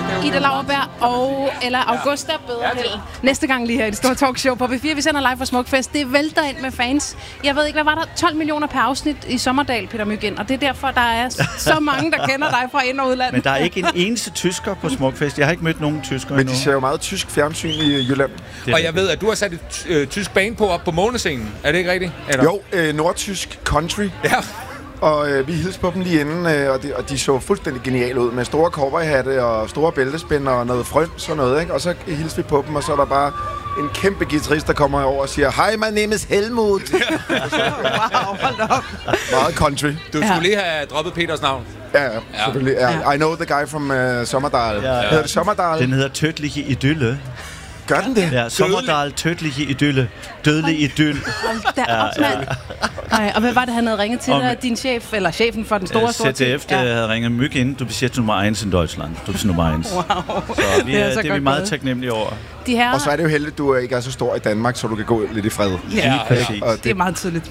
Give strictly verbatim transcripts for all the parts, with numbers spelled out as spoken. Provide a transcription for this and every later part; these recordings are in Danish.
Ida Lauerberg og eller Augusta Bederheld. Næste gang lige her i det store talkshow på B fire. Vi sender live fra Smukfest. Det vælter ind med fans. Jeg ved ikke, hvad var der? tolv millioner per afsnit i Sommerdal, Peter Myggen. Og det er derfor, der er så mange, der kender dig fra ind- og udland. Men der er ikke en eneste tysker på Smukfest. Jeg har ikke mødt nogen tyskere Men endnu. de ser jo meget tysk fjernsyn i Jylland. Og jeg ved, at du har sat et øh, tysk band på op på månescenen. Er det ikke rigtigt? Eller? Jo, øh, nordtysk country. Ja. Og øh, vi hilste på dem lige inden, øh, og, de, og de så fuldstændig geniale ud med store cowboyhatte og store bæltespænder og noget frøns og noget, ikke? Og så hilste vi på dem, og så er der bare en kæmpe guitarist, der kommer over og siger, "Hi, my name is Helmut." Wow, hold op. Meget country. Du skulle lige have droppet Peters navn. Ja, ja, selvfølgelig. Ja. I know the guy from uh, Sommerdal. Ja, ja. Hedder det Sommerdal? Den hedder Tödliche Idylle. Gør den det? Ja, Sommerdal, Tödliche Idylle. Dødelig idyll. Der er ja, ja. Nej, og hvad var det, han havde ringet til dig? Din chef, eller chefen for den store store Z D F, der ja. havde ringet myg ind. Du bliver nummer et in Deutschland. Du bliver nummer et. Wow. Så vi, det er, så det er vi meget gået. taknemmelige over. De her... Og så er det jo heldigt, at du ikke er så stor i Danmark, så du kan gå lidt i fred. Ja, ja, ja. Det... det er meget tydeligt.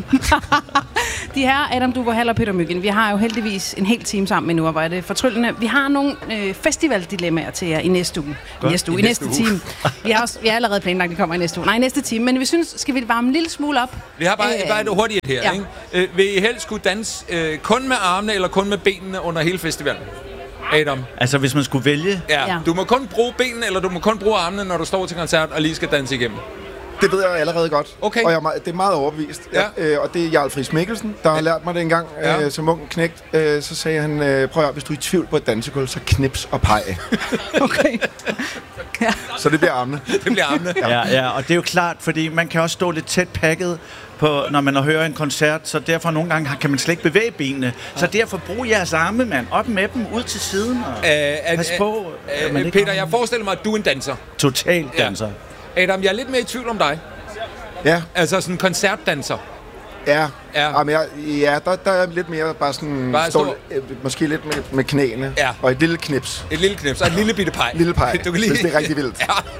De her, Adam Duverhall og Peter Myggen, vi har jo heldigvis en hel team sammen nu, og hvor er det fortryllende. Vi har nogle øh, festivaldilemmaer til jer i næste uge. I næste uge, i næste, næste time. Vi har, også, vi har allerede planlagt, at de kommer i næste uge. Nej, i næste time. Men vi synes, skal vi varme en lille smule op? Vi har bare, øh, bare et hurtigt her, ja. ikke? Øh, vil I helst kunne danse øh, kun med armene eller kun med benene under hele festivalen? Adam. Altså, hvis man skulle vælge? Ja. ja. Du må kun bruge benene, eller du må kun bruge armene, når du står til koncert og lige skal danse igennem. Det ved jeg allerede godt. Okay. Og jeg er meget, det er meget overbevist. Ja. Ja, øh, og det er Jarl Friis Mikkelsen, der har lært mig det engang ja. øh, som ung knægt. Øh, så sagde han, øh, prøv at hvis du er i tvivl på et dansegulv, så knips og peg. Okay. Ja. Så det bliver armene. Det bliver armene. Ja, ja, og det er jo klart, fordi man kan også stå lidt tæt pakket, på, når man hører en koncert, så derfor nogle gange kan man slet ikke bevæge benene. Så derfor brug jeres arme, mand. Op med dem, ud til siden, og uh, pas på. Uh, uh, Peter, jeg forestiller mig, at du er en danser. Total danser. Ja. Adam, jeg er lidt mere i tvivl om dig. Ja. Altså sådan en koncertdanser. Ja, ja. Jamen, jeg, ja der, der er lidt mere bare sådan... Bare stå, øh, måske lidt med, med knæene. Ja. Og et lille knips. Et lille knips og et lille bitte pej. Lille pej, du kan lige... hvis det er rigtig vildt.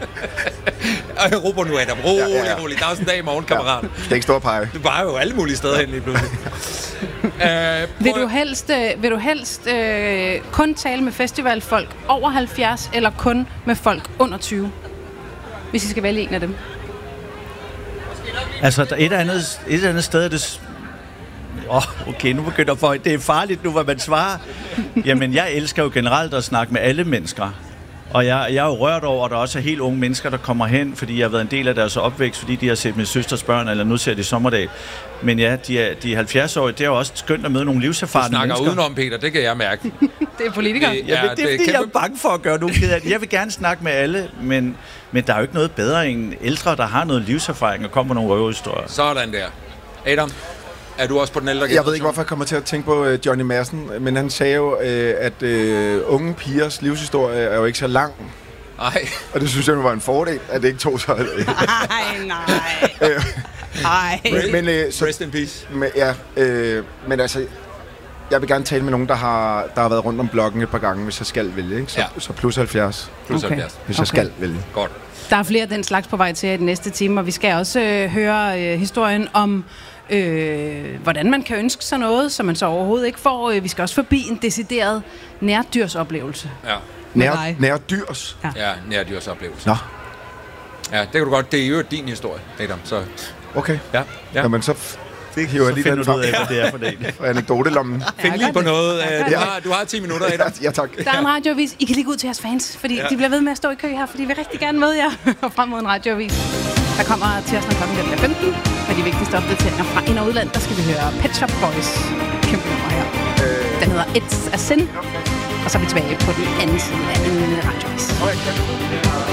Ja. Og råber nu, Adam. Rolig, ja, ja, ja. rolig. Der er også en dag i morgen, kammerat. Ja. Det er ikke stor pege. Du var jo alle mulige steder hen lige pludselig. uh, vil du helst, uh, vil du helst uh, kun tale med festivalfolk over halvfjerds, eller kun med folk under tyve? Hvis I skal vælge en af dem. Altså, et eller andet, et eller andet sted er det... Åh, oh, okay, nu begynder for... Det er farligt nu, hvad man svarer. Jamen, jeg elsker jo generelt at snakke med alle mennesker. Og jeg, jeg er jo rørt over, at der også er helt unge mennesker, der kommer hen, fordi jeg har været en del af deres opvækst, fordi de har set min søsters børn, eller nu ser de Sommerdal. Men ja, de er, de er halvfjerds-årige, det er jo også skønt at møde nogle livserfarne mennesker. Du snakker udenom, Peter, det kan jeg mærke. Det er politikere. Det, ja, det, det er fordi, kæmpe... jeg er bange for at gøre nogen ked af det. Jeg vil gerne snakke med alle, men, men der er jo ikke noget bedre end ældre, der har noget livserfaring og kommer med nogle røverhistorier. Sådan der. Adam? Er du også på den ældre generation? Jeg ved ikke, hvorfor jeg kommer til at tænke på uh, Johnny Madsen, men han sagde jo, uh, at uh, unge pigers livshistorie er jo ikke så lang. Nej. Og det synes jeg var en fordel, at det ikke tog så... Nej, nej. Nej. Men, uh, så, Rest in peace. Men, ja, uh, men altså, jeg vil gerne tale med nogen, der har, der har været rundt om blokken et par gange, hvis jeg skal vælge. Ikke? Så, ja. så plus halvfjerds. Plus okay. halvfjerds. Hvis okay. jeg skal vælge. Godt. Der er flere af den slags på vej til i den næste time, og vi skal også øh, høre øh, historien om, øh, hvordan man kan ønske sig noget, som man så overhovedet ikke får. Vi skal også forbi en decideret nærdyrsoplevelse. Ja. Nær, nærdyrs? Ja, ja nærdyrsoplevelse. Nå. Ja, det kan du godt. Det er jo din historie, Adam. Så. Okay. Ja. ja. Jamen så... Det hiver jeg lige den ud af, hvad det er for det. For anekdotelommen. Find lige på noget. Du har, du har ti minutter, Adam. Ja, tak. Der er en radioavis. I kan lige gå ud til jeres fans, fordi ja. de bliver ved med at stå i kø her, fordi vi vil rigtig gerne møde jer og frem mod en radioavis. Der kommer til os, når klokken bliver femten, med de vigtigste opdateringer fra ind- og udland. Der skal vi høre Pet Shop Boys. Kæmpe nummer her. Øh. Den hedder It's a Sin. Og så er vi tilbage på den anden side af en radioavis. Okay.